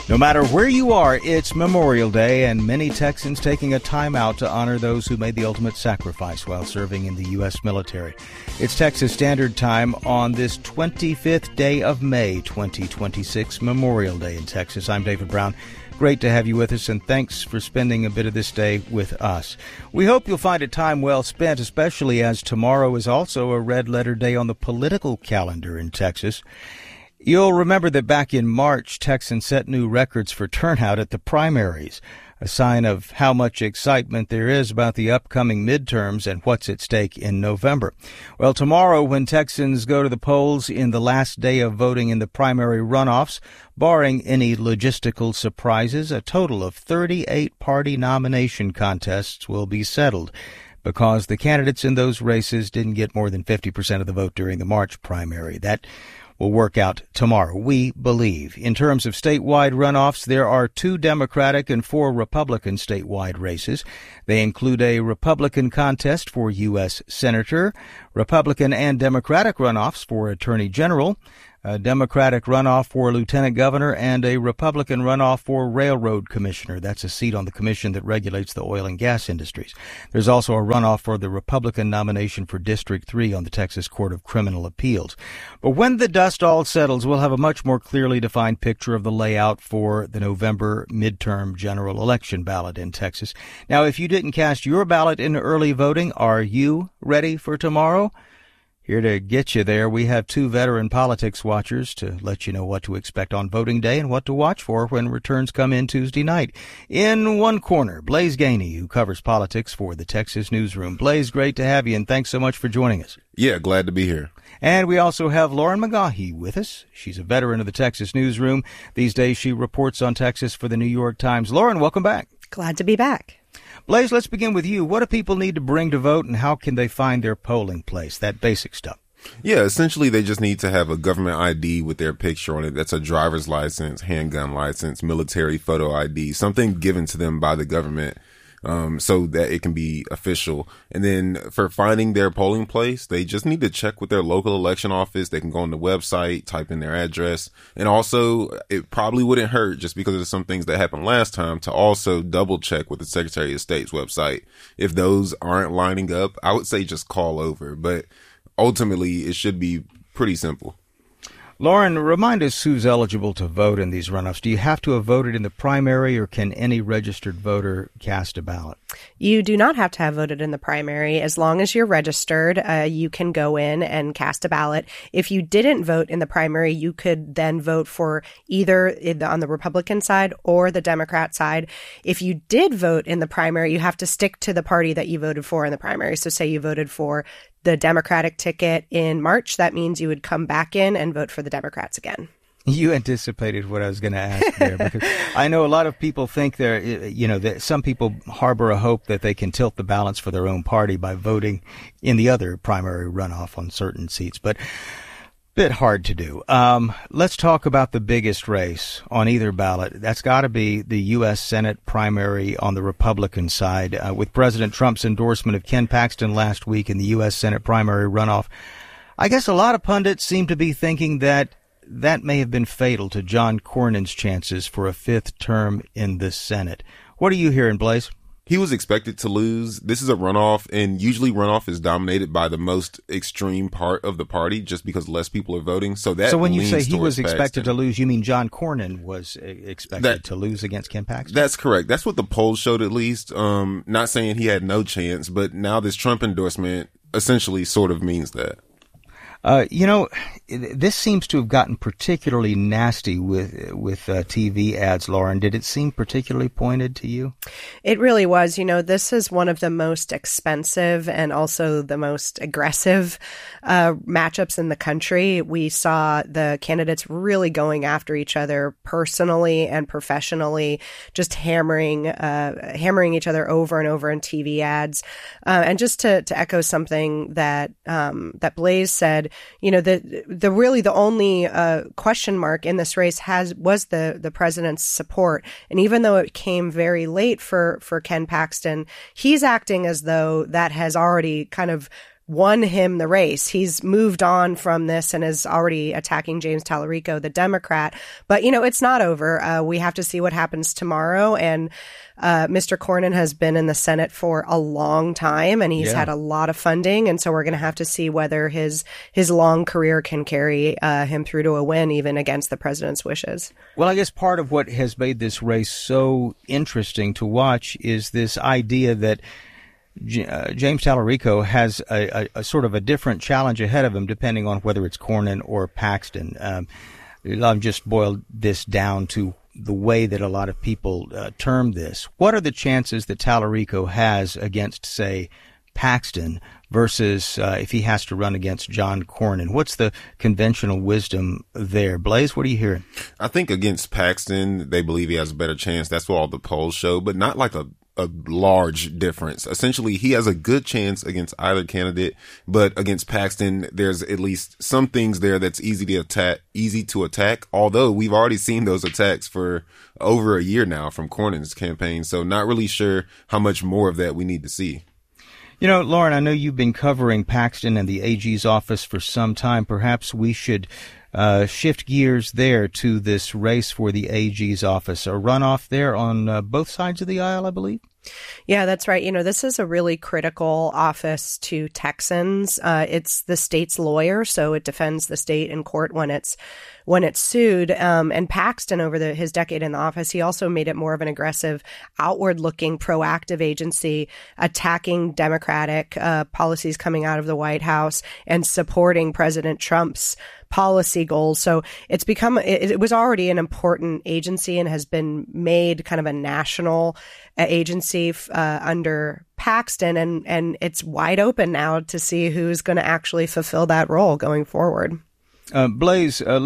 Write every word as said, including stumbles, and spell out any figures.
No matter where you are, it's Memorial Day, and many Texans taking a time out to honor those who made the ultimate sacrifice while serving in the U S military. It's Texas Standard Time on this twenty-fifth day of May, twenty twenty-six, Memorial Day in Texas. I'm David Brown. Great to have you with us, and thanks for spending a bit of this day with us. We hope you'll find a time well spent, especially as tomorrow is also a red-letter day on the political calendar in Texas. You'll remember that back in March, Texans set new records for turnout at the primaries, a sign of how much excitement there is about the upcoming midterms and what's at stake in November. Well, tomorrow, when Texans go to the polls in the last day of voting in the primary runoffs, barring any logistical surprises, a total of thirty-eight party nomination contests will be settled, because the candidates in those races didn't get more than fifty percent of the vote during the March primary. That will work out tomorrow, we believe. In terms of statewide runoffs, there are two Democratic and four Republican statewide races. They include a Republican contest for U S Senator, Republican and Democratic runoffs for Attorney General, a Democratic runoff for Lieutenant Governor, and a Republican runoff for Railroad Commissioner. That's a seat on the commission that regulates the oil and gas industries. There's also a runoff for the Republican nomination for District three on the Texas Court of Criminal Appeals. But when the dust all settles, we'll have a much more clearly defined picture of the layout for the November midterm general election ballot in Texas. Now, if you didn't cast your ballot in early voting, are you ready for tomorrow? Here to get you there, we have two veteran politics watchers to let you know what to expect on voting day and what to watch for when returns come in Tuesday night. In one corner, Blaise Gainey, who covers politics for the Texas Newsroom. Blaise, great to have you, and thanks so much for joining us. Yeah, glad to be here. And we also have Lauren McGaughy with us. She's a veteran of the Texas Newsroom. These days she reports on Texas for the New York Times. Lauren, welcome back. Glad to be back. Blaise, let's begin with you. What do people need to bring to vote, and how can they find their polling place? That basic stuff. Yeah, essentially they just need to have a government I D with their picture on it. That's a driver's license, handgun license, military photo I D, something given to them by the government, um, so that it can be official. And then for finding their polling place, they just need to check with their local election office. They can go on the website, type in their address. And also, it probably wouldn't hurt, just because of some things that happened last time, to also double check with the Secretary of State's website. If those aren't lining up, I would say just call over. But ultimately, it should be pretty simple. Lauren, remind us who's eligible to vote in these runoffs. Do you have to have voted in the primary, or can any registered voter cast a ballot? You do not have to have voted in the primary. As long as you're registered, uh, you can go in and cast a ballot. If you didn't vote in the primary, you could then vote for either in the, on the Republican side or the Democrat side. If you did vote in the primary, you have to stick to the party that you voted for in the primary. So say you voted for the Democratic ticket in March, that means you would come back in and vote for the Democrats again. You anticipated what I was going to ask there, because I know a lot of people think they're, you know, that some people harbor a hope that they can tilt the balance for their own party by voting in the other primary runoff on certain seats, but bit hard to do. Um, let's talk about the biggest race on either ballot. That's got to be the U S Senate primary on the Republican side. Uh, with President Trump's endorsement of Ken Paxton last week in the U S Senate primary runoff, I guess a lot of pundits seem to be thinking that that may have been fatal to John Cornyn's chances for a fifth term in the Senate. What are you hearing, Blaise? He was expected to lose. This is a runoff, and usually runoff is dominated by the most extreme part of the party just because less people are voting. So that So when you leans say he was towards expected Paxton. to lose, you mean John Cornyn was uh, expected That- to lose against Ken Paxton? That's correct. That's what the polls showed, at least. Um, not saying he had no chance, but now this Trump endorsement essentially sort of means that. Uh, you know, this seems to have gotten particularly nasty with with uh, T V ads, Lauren. Did it seem particularly pointed to you? It really was. You know, this is one of the most expensive and also the most aggressive uh, matchups in the country. We saw the candidates really going after each other personally and professionally, just hammering uh, hammering each other over and over in T V ads. Uh, and just to, to echo something that um, that Blaise said, you know, the the really the only uh, question mark in this race has was the the president's support. And even though it came very late for for Ken Paxton, he's acting as though that has already kind of won him the race. He's moved on from this and is already attacking James Tallarico, the Democrat. But, you know, it's not over. Uh, we have to see what happens tomorrow. And uh, Mister Cornyn has been in the Senate for a long time, and he's yeah. had a lot of funding. And so we're going to have to see whether his his long career can carry uh, him through to a win, even against the president's wishes. Well, I guess part of what has made this race so interesting to watch is this idea that J- uh, James Tallarico has a, a, a sort of a different challenge ahead of him, depending on whether it's Cornyn or Paxton. Um, I've just boiled this down to the way that a lot of people uh, term this. What are the chances that Tallarico has against, say, Paxton versus uh, if he has to run against John Cornyn? What's the conventional wisdom there? Blaze, what are you hearing? I think against Paxton, they believe he has a better chance. That's what all the polls show, but not like a a large difference. Essentially, he has a good chance against either candidate, but against Paxton, there's at least some things there that's easy to attack, easy to attack. Although we've already seen those attacks for over a year now from Cornyn's campaign. So not really sure how much more of that we need to see. You know, Lauren, I know you've been covering Paxton and the A G's office for some time. Perhaps we should uh, shift gears there to this race for the A G's office. A runoff there on uh, both sides of the aisle, I believe. Yeah, that's right. You know, this is a really critical office to Texans. Uh, it's the state's lawyer, so it defends the state in court when it's when it's sued. Um, and Paxton, over the, his decade in the office, he also made it more of an aggressive, outward-looking, proactive agency, attacking Democratic uh, policies coming out of the White House and supporting President Trump's policy goals. So it's become, it, it was already an important agency and has been made kind of a national uh, agency uh, under Paxton. And, and it's wide open now to see who's going to actually fulfill that role going forward. Uh, Blaze, uh,